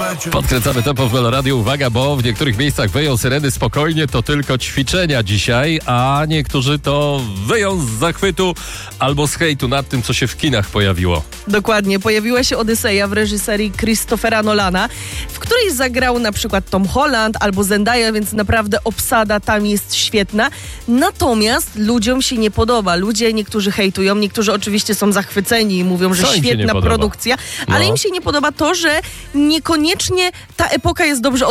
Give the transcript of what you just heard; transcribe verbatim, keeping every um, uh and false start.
Podkręcamy tempo w Meloradiu. Uwaga, bo w niektórych miejscach wyją syreny spokojnie, to tylko ćwiczenia dzisiaj, a niektórzy to wyją z zachwytu albo z hejtu nad tym, co się w kinach pojawiło. Dokładnie. Pojawiła się Odyseja w reżyserii Christophera Nolana, w której zagrał na przykład Tom Holland albo Zendaya, więc naprawdę obsada tam jest świetna. Natomiast ludziom się nie podoba. Ludzie niektórzy hejtują, niektórzy oczywiście są zachwyceni i mówią, że Co im się nie świetna podoba? produkcja, ale No. im się nie podoba to, że niekoniecznie ta epoka jest dobrze